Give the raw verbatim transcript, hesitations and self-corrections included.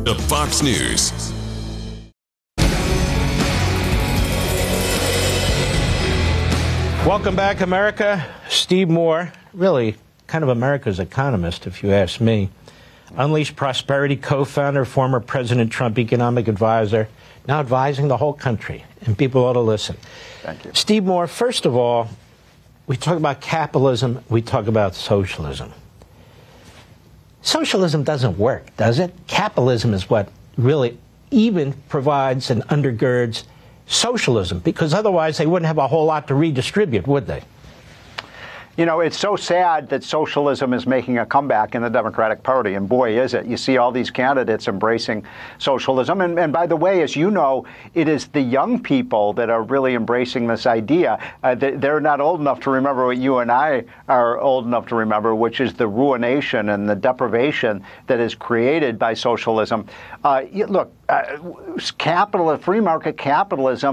to Fox News. Welcome back, America. Steve Moore, really kind of America's economist, if you ask me. Unleashed Prosperity co-founder, former President Trump economic advisor, now advising the whole country, and people ought to listen. Thank you. Steve Moore, first of all, we talk about capitalism, we talk about socialism. Socialism doesn't work, does it? Capitalism is what really even provides and undergirds socialism, because otherwise they wouldn't have a whole lot to redistribute, would they? You know, it's so sad that socialism is making a comeback in the Democratic Party, and boy, is it. You see all these candidates embracing socialism. And, and by the way, as you know, it is the young people that are really embracing this idea. Uh, they're not old enough to remember what you and I are old enough to remember, which is the ruination and the deprivation that is created by socialism. Uh, look, uh, capital, free market capitalism